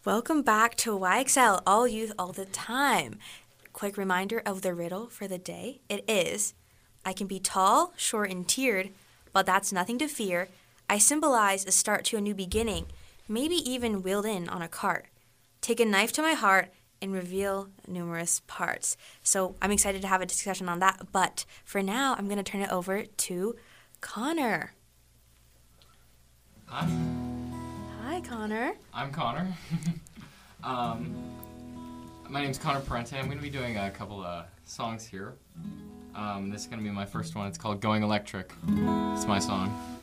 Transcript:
Welcome back to YXL, all youth, all the time. Quick reminder of the riddle for the day. It is, I can be tall, short, and tiered, but that's nothing to fear. I symbolize a start to a new beginning, maybe even wheeled in on a cart. Take a knife to my heart and reveal numerous parts. So I'm excited to have a discussion on that, but for now, I'm going to turn it over to Connor. Hi. Hi, Connor. I'm Connor. My name's Connor Parente. I'm going to be doing a couple of songs here. This is going to be my first one. It's called Going Electric. It's my song.